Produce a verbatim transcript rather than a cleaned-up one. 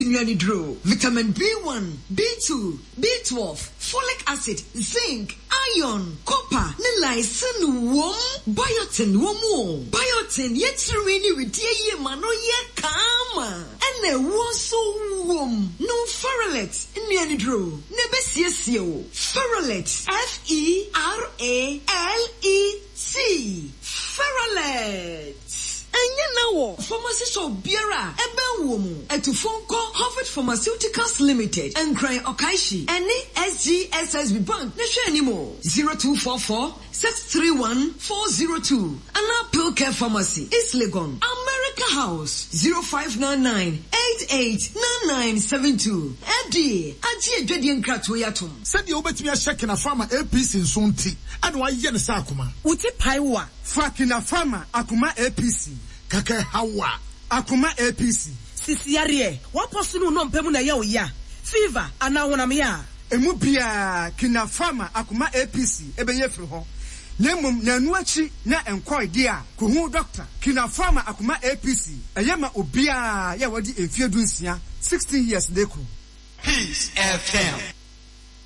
Inyanidro, vitamin B one, B two, B twelve, folic acid, zinc, iron, copper, niacin, wom, biotin, womo, biotin, yet really with ye mano ye kama, and there was so wom, no ferrolet, Inyanidro, nebesiesio, ferrolet, F E R A L E T, ferrolet. Enya wo pharmacy shop biara ebe wo mu etufon ko Harvard Pharmaceuticals Limited and Cry Okaishi any S G S S B Bank na hwe animo zero two four four six three one four zero two Ana Pill Care Pharmacy East Legon America House zero five nine nine eight eight nine nine seven two Edi aji edwedi nkrato yatom said you obetimi a check na farmer A P C nsonti ade wa ye ne sa akoma uti paiwa fakina farmer akoma A P C kaka hawa akoma A P C sisi yare waposu no mpemu na ye oya fever ana wona me ya emu bia kina farmer akoma A P C ebeye firi ho nemum na anu achi na enkoy dia ko hu doctor kina farmer akoma A P C eyema obia ya wadi emfie dunsia sixteen years dekru Peace F M.